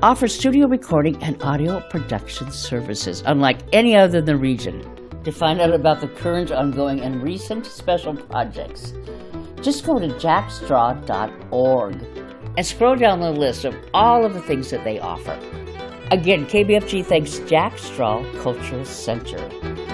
offers studio recording and audio production services unlike any other in the region. To find out about the current, ongoing, and recent special projects, just go to jackstraw.org and scroll down the list of all of the things that they offer. Again, KBFG thanks Jack Straw Cultural Center.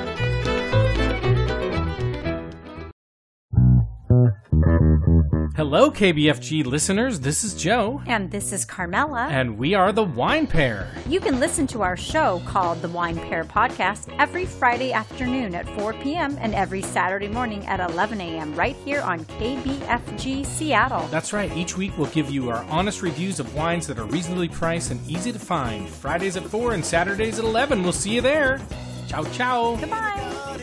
Hello, KBFG listeners. This is Joe. And this is Carmela. And we are the Wine Pair. You can listen to our show called The Wine Pair Podcast every Friday afternoon at 4 p.m. and every Saturday morning at 11 a.m. right here on KBFG Seattle. That's right. Each week we'll give you our honest reviews of wines that are reasonably priced and easy to find. Fridays at 4 and Saturdays at 11. We'll see you there. Ciao, ciao. Goodbye.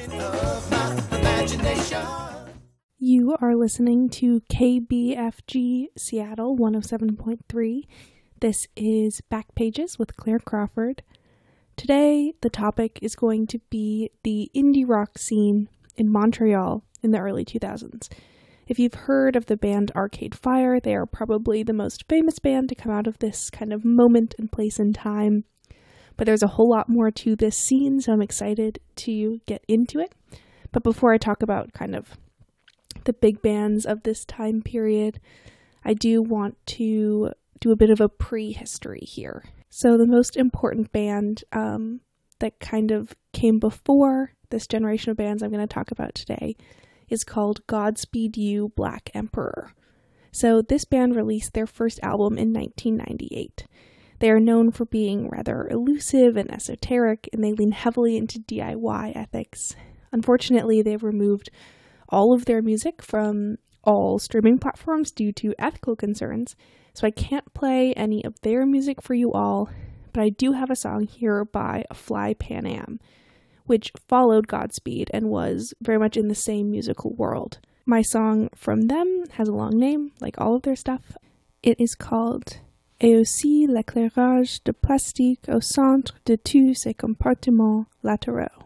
You are listening to KBFG Seattle 107.3. This is Back Pages with Claire Crawford. Today, the topic is going to be the indie rock scene in Montreal in the early 2000s. If you've heard of the band Arcade Fire, they are probably the most famous band to come out of this kind of moment and place in time. But there's a whole lot more to this scene, so I'm excited to get into it. But before I talk about kind of the big bands of this time period, I do want to do a bit of a prehistory here. So the most important band that kind of came before this generation of bands I'm going to talk about today is called Godspeed You! Black Emperor. So this band released their first album in 1998. They are known for being rather elusive and esoteric, and they lean heavily into DIY ethics. Unfortunately, they've removed all of their music from all streaming platforms due to ethical concerns, so I can't play any of their music for you all, but I do have a song here by Fly Pan Am, which followed Godspeed and was very much in the same musical world. My song from them has a long name, like all of their stuff. It is called Et aussi l'éclairage de plastique au centre de tous ces compartiments latéraux.